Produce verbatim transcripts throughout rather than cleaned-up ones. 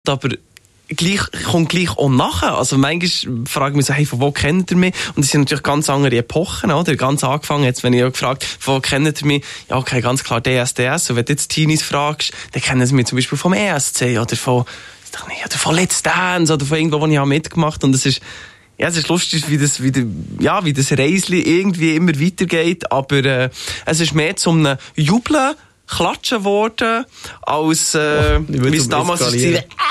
aber gleich, kommt gleich auch nachher. Also manchmal frage ich mich so, hey, von wo kennt ihr mich? Und das sind natürlich ganz andere Epochen, oder? Ganz angefangen, jetzt, wenn ich auch gefragt, von wo kennt ihr mich? Ja, okay, ganz klar D S D S. Und wenn du jetzt Teenies fragst, dann kennen sie mich zum Beispiel vom E S C oder von, oder von Let's Dance oder von irgendwo, wo ich habe mitgemacht. Und es ist, ja, es ist lustig, wie das, wie, ja, wie das Reisli irgendwie immer weitergeht. Aber, äh, es ist mehr zu einem Jubeln, Klatschen geworden, als, äh, oh, wie es damals war.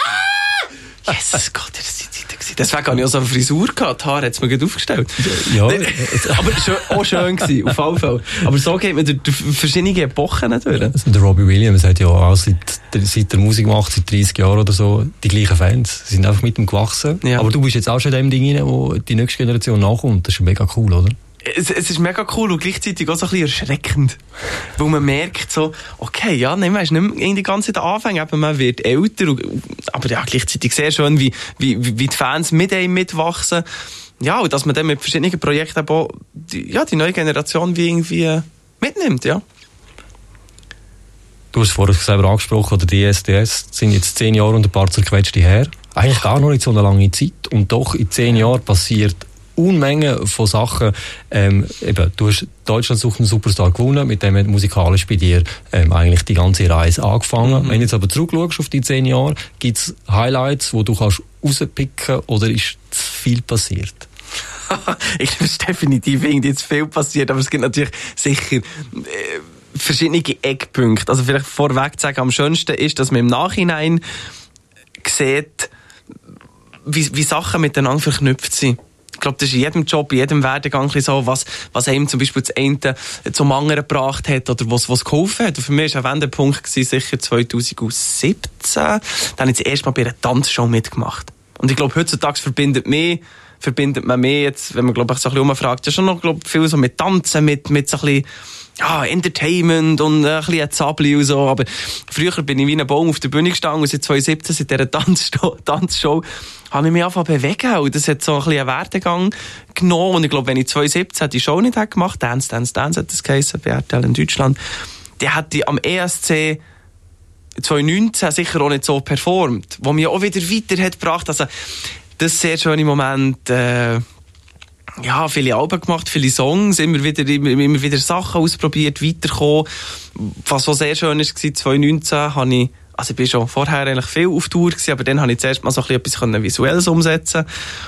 Jesus Gott, das war die Zeit gewesen. Deswegen habe ich auch so eine Frisur gehabt. Die Haare hat es mir gut aufgestellt. Ja. Aber schön, auch schön gewesen, auf jeden Fall. Aber so geht man durch, durch verschiedene Epochen durch. Also der Robbie Williams hat ja auch seit, seit der Musik macht, seit dreißig Jahren oder so, die gleichen Fans. Sie sind einfach mit ihm gewachsen. Ja. Aber du bist jetzt auch schon in dem Ding rein, wo die nächste Generation nachkommt. Das ist mega cool, oder? Es, es ist mega cool und gleichzeitig auch so ein bisschen erschreckend. Weil man merkt so, okay, ja, nein, man ist nicht mehr die ganze Zeit Anfang, eben, man wird älter, und, aber ja, gleichzeitig sehr schön, wie, wie, wie die Fans mit einem mitwachsen. Ja, und dass man dann mit verschiedenen Projekten auch die, ja, die neue Generation wie irgendwie mitnimmt, ja. Du hast es vorher selber angesprochen, oder die D S D S sind jetzt zehn Jahre und ein paar zerquetschte her. Eigentlich gar noch nicht so eine lange Zeit. Und doch in zehn Jahren passiert Unmengen von Sachen. Ähm, eben, du hast Deutschland sucht einen Superstar gewonnen, mit dem hat musikalisch bei dir ähm, eigentlich die ganze Reise angefangen. Mhm. Wenn du jetzt aber zurückschaust auf die zehn Jahre, gibt es Highlights, wo du kannst rauspicken, oder ist zu viel passiert? Ich glaube, es ist definitiv irgendwie zu viel passiert, aber es gibt natürlich sicher äh, verschiedene Eckpunkte. Also vielleicht vorweg zu sagen, am schönsten ist, dass man im Nachhinein sieht, wie, wie Sachen miteinander verknüpft sind. Ich glaube, das ist in jedem Job, in jedem Werdegang so, was, was einem zum Beispiel das eine zum anderen gebracht hat oder was, was geholfen hat. Und für mich war ein Wendepunkt sicher zwanzig siebzehn. Dann habe ich das erste Mal bei einer Tanzshow mitgemacht. Und ich glaube, heutzutage verbindet mich, verbindet man mehr jetzt, wenn man, glaube ich, so ein bisschen umfragt, ja schon noch, glaube ich, viel so mit Tanzen, mit, mit so ein bisschen, ja, Entertainment und ein bisschen Zabli und so. Aber früher bin ich wie ein Baum auf der Bühne gestanden und seit zwanzig siebzehn, seit dieser Tanzshow, Tanzshow, habe ich mich angefangen zu bewegen. Und das hat so ein bisschen einen Werdegang genommen. Und ich glaube, wenn ich zwanzig siebzehn die Show nicht hätte gemacht, Dance, Dance, Dance hat das geheißen, bei R T L in Deutschland, die hätte ich am E S C zwanzig neunzehn sicher auch nicht so performt, wo mich auch wieder weiter hat gebracht. Also, das ist ein sehr schöner Moment, äh, ja, viele Alben gemacht, viele Songs, immer wieder, immer, immer wieder Sachen ausprobiert, weitergekommen. Was so sehr schön war, zwanzig neunzehn habe ich, also ich bin schon vorher eigentlich viel auf Tour gewesen, aber dann habe ich zuerst mal so ein bisschen etwas Visuelles umsetzen.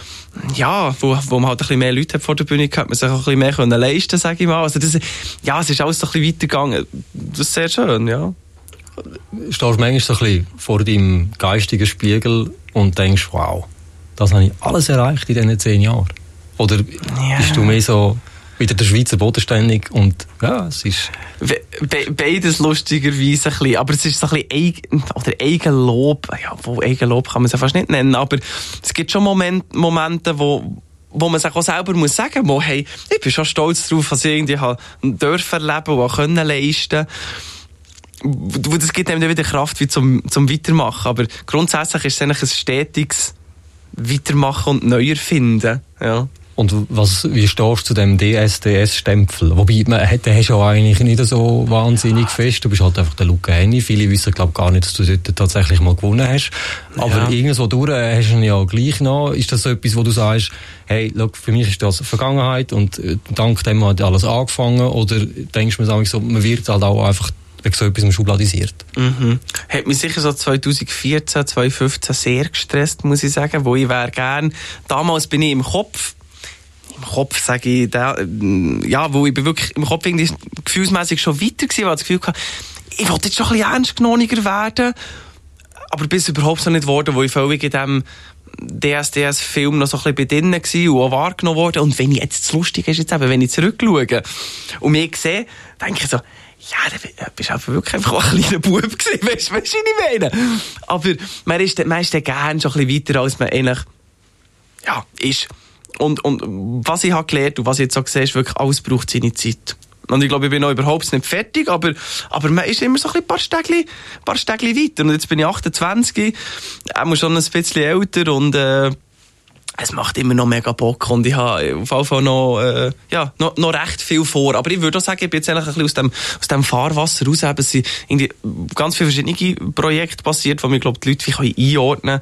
Ja, wo, wo man halt ein bisschen mehr Leute hat vor der Bühne gehabt, man sich auch ein bisschen mehr können leisten, sage ich mal. Also das, ja, es ist alles so ein bisschen weitergegangen. Das ist sehr schön, ja. Stehst du manchmal so ein bisschen vor deinem geistigen Spiegel und denkst, wow, das habe ich alles erreicht in diesen zehn Jahren? Oder yeah. bist du mehr so wieder der Schweizer bodenständig und ja, es ist... Be- be- beides lustigerweise ein bisschen, aber es ist so ein bisschen Eigen- oder Eigenlob, ja, wo Eigenlob kann man es ja fast nicht nennen, aber es gibt schon Moment, Momente, wo wo man sich auch selber muss sagen muss, hey, ich bin schon stolz darauf, was ich irgendwie habe dürfen erleben und auch können leisten. Das gibt einem dann wieder Kraft wie zum, zum Weitermachen, aber grundsätzlich ist es eigentlich ein stetiges Weitermachen und neu erfinden, ja. Und was, wie stehst du zu dem D S D S-Stempel? Wobei, man hat, den hast du ja eigentlich nicht so wahnsinnig fest. Du bist halt einfach der Luca Henny. Viele wissen, glaube ich, gar nicht, dass du dort tatsächlich mal gewonnen hast. Aber ja. irgendwo durch hast du ihn ja gleich noch. Ist das so etwas, wo du sagst, hey, look, für mich ist das Vergangenheit und äh, dank dem hat alles angefangen? Oder denkst du mir so, man wird halt auch einfach wegen so etwas schubladisiert? Mhm. Hat mich sicher so zwanzig vierzehn, zwanzig fünfzehn sehr gestresst, muss ich sagen, wo ich wäre gern, damals bin ich im Kopf, im Kopf sage ich, da, ja, wo ich bin wirklich im Kopf irgendwie gefühlsmässig schon weiter gewesen, weil ich das Gefühl hatte, ich wollte jetzt schon ein bisschen ernstgenommener werden, aber bis überhaupt noch nicht geworden, wo ich völlig in diesem D S D S-Film noch so ein bisschen bei drin war und auch wahrgenommen wurde. Und wenn ich jetzt, das Lustige ist jetzt eben, wenn ich zurückschaue und mich sehe, denke ich so, ja, du bist einfach wirklich einfach auch ein kleiner Bub gewesen, weißt du, was ich meine? Aber man ist, man ist dann gerne schon ein bisschen weiter, als man eigentlich, ja, ist. Und, und was ich habe gelernt und was ich jetzt auch sehe, ist wirklich, alles braucht seine Zeit. Und ich glaube, ich bin noch überhaupt nicht fertig, aber, aber man ist immer so ein paar Stegli, paar Stegli weiter. Und jetzt bin ich achtundzwanzig, auch schon ein bisschen älter und, äh, es macht immer noch mega Bock und ich habe auf jeden Fall noch, äh, ja, noch, noch recht viel vor. Aber ich würde auch sagen, ich bin jetzt eigentlich ein bisschen aus dem, aus dem Fahrwasser raus. Es sind irgendwie ganz viele verschiedene Projekte passiert, wo mir, glaube die Leute wie einordnen können.